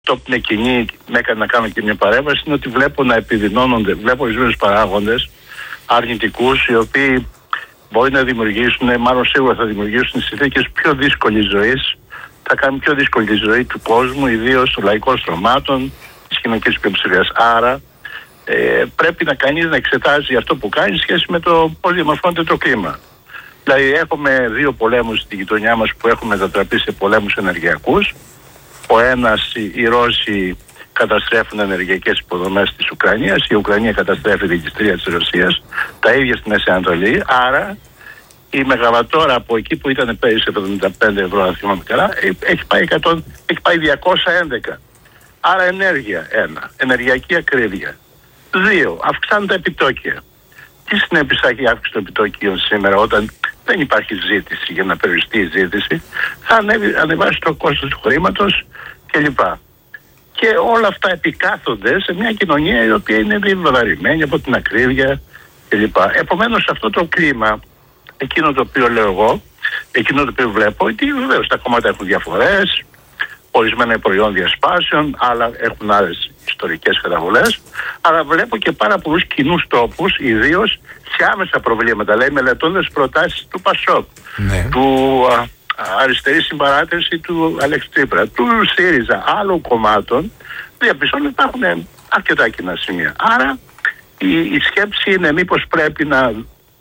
Το που είναι κοινή, με έκανε να κάνω και μια παρέμβαση, είναι ότι βλέπω να επιδεινώνονται, βλέπω ορισμένους παράγοντες αρνητικούς, οι οποίοι μπορεί να δημιουργήσουν, μάλλον σίγουρα θα δημιουργήσουν συνθήκες πιο δύσκολης ζωής, θα κάνουν πιο δύσκολη τη ζωή του κόσμου, ιδίως των λαϊκών στρωμάτων, της κοινωνικής πλειοψηφίας. Άρα πρέπει να κανείς να εξετάζει αυτό που κάνει σχέση με το πώς διαμορφώνεται το κλίμα. Δηλαδή έχουμε δύο πολέμους στη γειτονιά μας που έχουν μετατραπεί σε πολέμους ενεργειακούς. Ο ένας, οι Ρώσοι καταστρέφουν ενεργειακές υποδομές της Ουκρανίας, η Ουκρανία καταστρέφει τη δικαστήρια της Ρωσίας, τα ίδια στη Μέση Ανατολή. Άρα η μεγαβατόρα από εκεί που ήταν πέρυσι 75 ευρώ, αν θυμάμαι καλά, έχει πάει 211. Άρα ενέργεια, ένα. Ενεργειακή ακρίβεια. Δύο, αυξάνουν τα επιτόκια. Τι συνέπειες έχει η αύξηση των επιτόκιων σήμερα, όταν δεν υπάρχει ζήτηση? Για να περιοριστεί η ζήτηση, θα ανεβάσει το κόστος του χρήματος κλπ. Και όλα αυτά επικάθονται σε μια κοινωνία η οποία είναι βεβαρημένη από την ακρίβεια κλπ. Επομένως, αυτό το κλίμα, εκείνο το οποίο λέω εγώ, εκείνο το οποίο βλέπω, ότι βεβαίως τα κόμματα έχουν διαφορές, ορισμένα προϊόν διασπάσεων, άλλα έχουν άλλες ιστορικές καταβολές, αλλά βλέπω και πάρα πολλούς κοινούς τόπους, ιδίως σε άμεσα προβλήματα. Λέει, μελετώντας προτάσεις του ΠΑΣΟΚ, του αριστερή συμπαράτευση του Αλέξη Τσίπρα, του ΣΥΡΙΖΑ, άλλων κομμάτων, διαπιστώνω ότι υπάρχουν αρκετά κοινά σημεία. Άρα η σκέψη είναι μήπως πρέπει να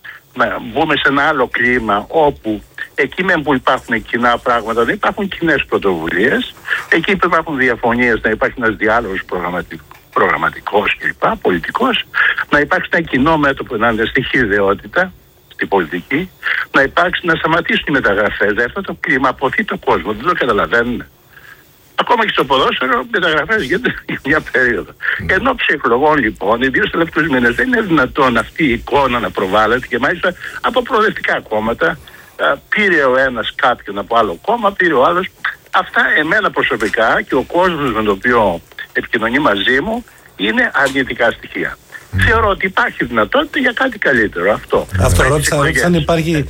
μπούμε σε ένα άλλο κλίμα, όπου εκεί που υπάρχουν κοινά πράγματα, δεν υπάρχουν κοινές πρωτοβουλίες, εκεί που υπάρχουν διαφωνίες, να υπάρχει ένας διάλογος προγραμματικός κλπ, πολιτικός, να υπάρξει ένα κοινό μέτωπο ενάντια στη χυδαιότητα, στην πολιτική, να υπάρξει, να σταματήσουν οι μεταγραφές. Δηλαδή αυτό το κλίμα αποθεί το κόσμο, δεν το καταλαβαίνουν. Ακόμα και στο ποδόσφαιρο μεταγραφές γίνονται για μια περίοδο. Ενώ ψυχολογών λοιπόν, ιδίως στους τελευταίους μήνες, δεν είναι δυνατόν αυτή η εικόνα να προβάλλεται, και μάλιστα από προοδευτικά κόμματα. Πήρε ο ένας κάποιον από άλλο κόμμα, πήρε ο άλλος. Αυτά εμένα προσωπικά και ο κόσμος με τον οποίο επικοινωνεί μαζί μου είναι αρνητικά στοιχεία. Θεωρώ ότι υπάρχει δυνατότητα για κάτι καλύτερο. Αυτό ρώτησα αν υπάρχει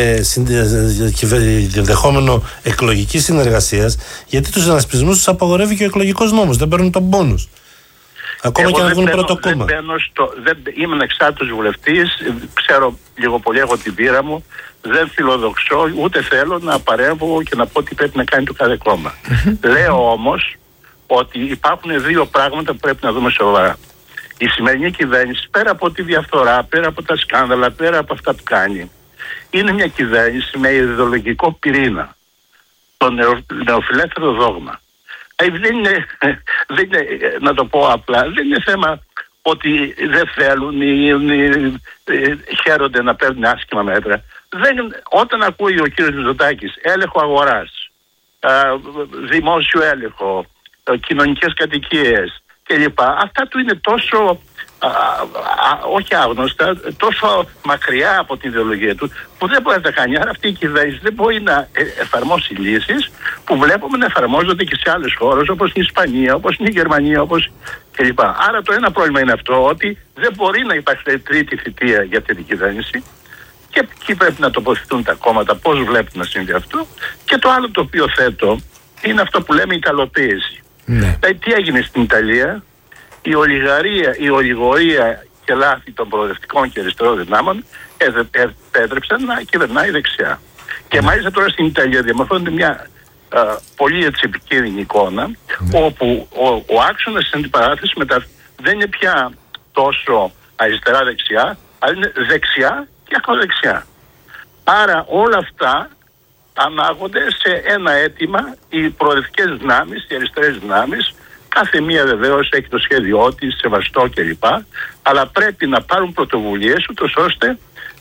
δεχόμενο εκλογική συνεργασία, γιατί τους συνασπισμούς τους απαγορεύει και ο εκλογικός νόμος. Δεν παίρνουν τον πόνους. Ακόμα και αν βγουν πρώτο κόμμα. Είμαι ανεξάρτητος βουλευτής, ξέρω λίγο πολύ, έχω την πείρα μου. Δεν φιλοδοξώ, ούτε θέλω να παρέμβω και να πω τι πρέπει να κάνει το κάθε κόμμα. Λέω όμως ότι υπάρχουν δύο πράγματα που πρέπει να δούμε σοβαρά. Η σημερινή κυβέρνηση, πέρα από τη διαφθορά, πέρα από τα σκάνδαλα, πέρα από αυτά που κάνει, είναι μια κυβέρνηση με ιδεολογικό πυρήνα, το νεοφιλελεύθερο δόγμα. Δεν είναι, να το πω απλά, δεν είναι θέμα ότι δεν θέλουν ή χαίρονται να παίρνουν άσχημα μέτρα. Όταν ακούει ο κύριος Μητσοτάκης έλεγχο αγοράς, δημόσιο έλεγχο, κοινωνικές κατοικίες κλπ. Αυτά του είναι τόσο όχι άγνωστα, τόσο μακριά από την ιδεολογία του, που δεν μπορεί να τα κάνει. Άρα αυτή η κυβέρνηση δεν μπορεί να εφαρμόσει λύσεις που βλέπουμε να εφαρμόζονται και σε άλλες χώρες, όπως η Ισπανία, όπως η Γερμανία, όπως κλπ. Άρα το ένα πρόβλημα είναι αυτό, ότι δεν μπορεί να υπάρξει τρίτη θητεία για την κυβέρνηση, και εκεί πρέπει να τοποθετούν τα κόμματα πώς βλέπουν να συμβεί αυτό. Και το άλλο το οποίο θέτω είναι αυτό που λέμε ιταλοποίηση. Δηλαδή τι έγινε στην Ιταλία? Η ολιγορία και λάθη των προοδευτικών και αριστερών δυνάμων επέτρεψαν να κυβερνάει δεξιά. Και μάλιστα τώρα στην Ιταλία διαμορφώνεται μια πολύ έτσι επικίνδυνη εικόνα, όπου ο άξονας της αντιπαράθεσης δεν είναι πια τόσο αριστερά-δεξιά, αλλά είναι δεξιά και ακροδεξιά. Άρα όλα αυτά ανάγονται σε ένα αίτημα, οι προοδευτικές δυνάμεις, οι αριστερές δυνάμεις, κάθε μία βεβαίως έχει το σχέδιό της, σεβαστό κλπ. Αλλά πρέπει να πάρουν πρωτοβουλίες ούτως ώστε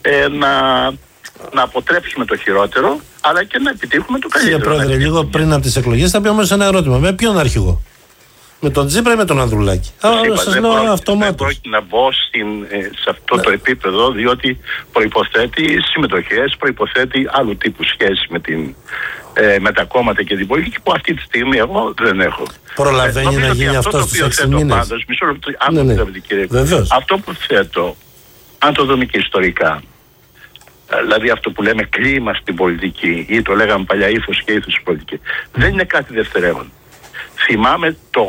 να αποτρέψουμε το χειρότερο, αλλά και να επιτύχουμε το καλύτερο. Κύριε Πρόεδρε, λίγο πριν από τις εκλογές θα πει όμως ένα ερώτημα. Με ποιον αρχηγό? Με τον Τσίπρα ή με τον Ανδρουλάκη? Σας λέω αυτομάτως. Δεν πρόκειται να μπω σε αυτό το επίπεδο, διότι προϋποθέτει συμμετοχές, προϋποθέτει άλλου τύπου σχέσεις με τα κόμματα και την πολιτική, που αυτή τη στιγμή εγώ δεν έχω. Προλαβαίνει να γίνει αυτό στους 6 μήνες? Αυτό που θέτω, αν το δούμε και ιστορικά, δηλαδή αυτό που λέμε κλίμα στην πολιτική, ή το λέγαμε παλιά ύφος και ύφος στην πολιτική, δεν είναι κάτι δευτερεύον. Θυμάμαι το